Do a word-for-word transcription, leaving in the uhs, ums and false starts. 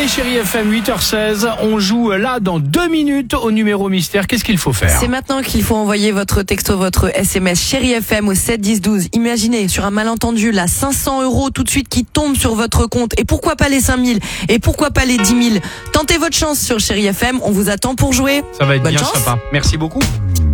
Allez chérie F M, huit heures seize, on joue là dans deux minutes au numéro mystère. Qu'est-ce qu'il faut faire? C'est maintenant qu'il faut envoyer votre texto, votre S M S chérie F M au sept dix douze. Imaginez, sur un malentendu, là, cinq cents euros tout de suite qui tombent sur votre compte. Et pourquoi pas les cinq mille? Et pourquoi pas les dix mille? Tentez votre chance sur chérie F M, on vous attend pour jouer. Ça va être Bonne bien chance. sympa. Merci beaucoup.